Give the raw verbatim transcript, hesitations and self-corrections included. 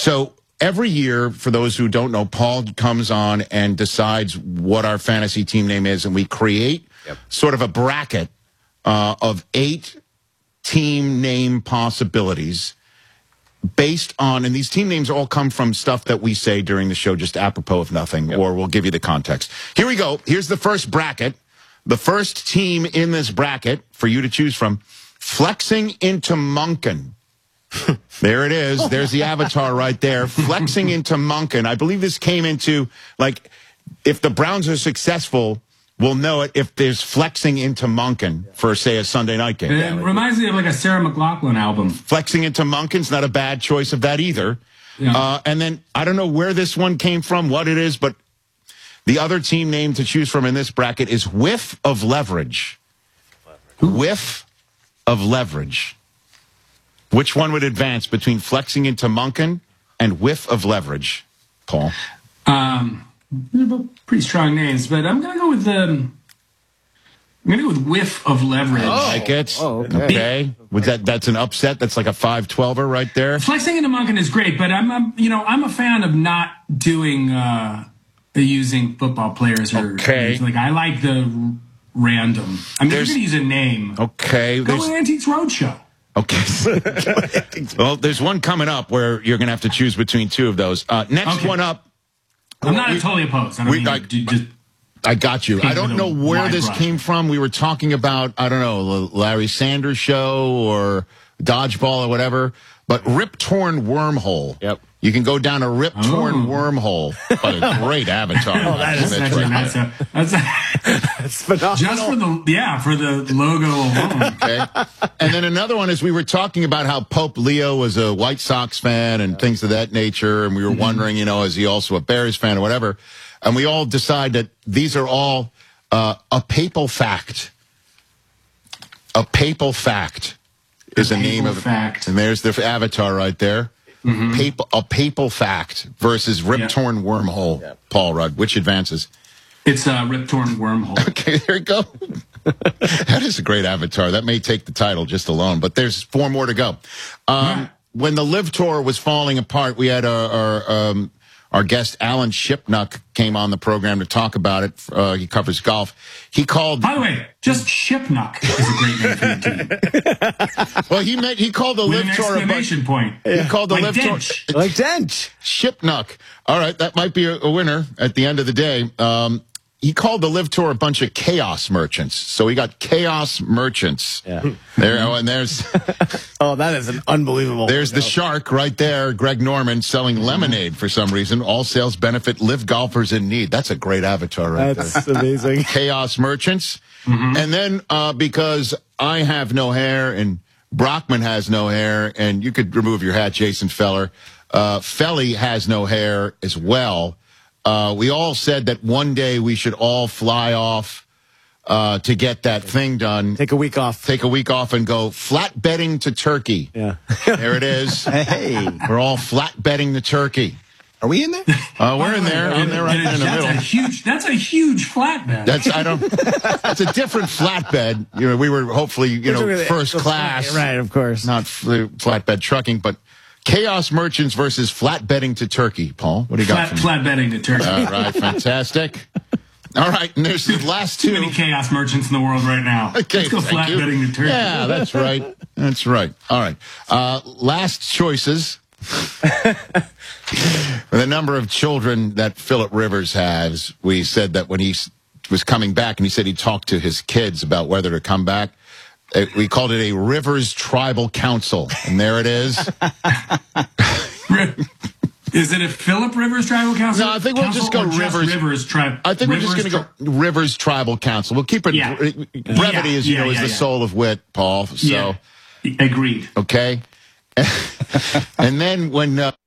So every year, for those who don't know, Paul comes on and decides what our fantasy team name is, and we create yep. sort of a bracket uh, of eight team name possibilities based on, and these team names all come from stuff that we say during the show, just apropos of nothing, yep. or we'll give you the context. Here we go. Here's the first bracket. The first team in this bracket for you to choose from, Flexing into Monken. There it is. There's the avatar right there. Flexing into Monken. I believe this came into, like, if the Browns are successful, we'll know it if there's flexing into Monken for, say, a Sunday night game. It reminds me of like a Sarah McLachlan album. Flexing into Monken's not a bad choice of that either. Yeah. Uh, and then I don't know where this one came from, what it is, but the other team name to choose from in this bracket is Whiff of Leverage. Leverage. Whiff of Leverage. Which one would advance between Flexing into Monken and Whiff of Leverage, Paul? Um, they're both pretty strong names, but I'm going to go with um, I'm going to go with Whiff of Leverage. Oh, like it? Oh, okay. okay. With that, that's an upset. That's like a five twelver right there. Flexing into Monken is great, but I'm, I'm you know, I'm a fan of not doing uh, using football players or okay. like I like the random. I'm just going to use a name. Okay. Go with Antiques Roadshow. Okay. Well, there's one coming up where you're going to have to choose between two of those. Uh, next okay. one up. I'm not we, totally opposed. I don't we, mean I, to, just I got you. I don't know where this brush. came from. We were talking about, I don't know, Larry Sanders Show or Dodgeball or whatever. But Rip Torn Wormhole. Yep. You can go down a Rip Torn oh. Wormhole. But a great avatar. Oh, that is that's, right that's, a, that's, a, that's phenomenal. Just for the, yeah, for the logo alone. Okay. And then another one is we were talking about how Pope Leo was a White Sox fan and yeah. things of that nature. And we were mm-hmm. wondering, you know, is he also a Bears fan or whatever? And we all decide that these are all uh, a papal fact. A papal fact is the name of fact. And there's the avatar right there. Mm-hmm. Papal, a papal fact versus Rip Torn yeah. Wormhole. Yeah. Paul Rudd, which advances? It's a uh, Rip Torn Wormhole. Okay, there you go. That is a great avatar. That may take the title just alone, but there's four more to go. Um, yeah. When the Live Tour was falling apart, we had our our, um, our guest Alan Shipnuck came on the program to talk about it. Uh, he covers golf. He called. By the way, just Shipnuck is a great name for the team. Well, he meant he called the With Live Tour. An exclamation point. He called the like Live Dench. Tour. Like Dench. Shipnuck. All right, that might be a, a winner at the end of the day. Um, he called the Live Tour a bunch of chaos merchants. So we got chaos merchants. Yeah. There, oh, and there's. Oh, that is an unbelievable. There's the shark right there, Greg Norman, selling lemonade for some reason. All sales benefit Live golfers in need. That's a great avatar right That's there. That's amazing. Chaos merchants. Mm-hmm. And then uh, because I have no hair and Brockman has no hair, and you could remove your hat, Jason Feller. Uh, Felly has no hair as well. Uh, we all said that one day we should all fly off uh, to get that thing done. Take a week off. Take a week off and go flat betting to Turkey. Yeah. There it is. Hey. We're all flat betting to Turkey. Are we in there? Uh, we're in there. I'm there right in the that's middle. A huge, that's a huge flatbed. That's I don't. That's a different flatbed. You know, we were hopefully you know first class, right? Of course, not flatbed trucking, but chaos merchants versus flat betting to Turkey. Paul, what do you got? Flat, flat betting to Turkey. All right, fantastic. All right, and there's the last two. Too many chaos merchants in the world right now. Okay, let's go flat you. betting to Turkey. Yeah, that's right. That's right. All right. Uh, last choices. The number of children that Philip Rivers has, we said that when he was coming back, and he said he talked to his kids about whether to come back. We called it a Rivers Tribal Council, and there it is. Is it a Philip Rivers Tribal Council? No, I think we'll Council just go Rivers. Just Rivers Tri- I think Rivers we're just going to go Rivers Tribal Council. We'll keep it. Yeah. Brevity, yeah, as you yeah, know, yeah, is the yeah. soul of wit, Paul. So, yeah. Agreed. Okay. And then when. Uh,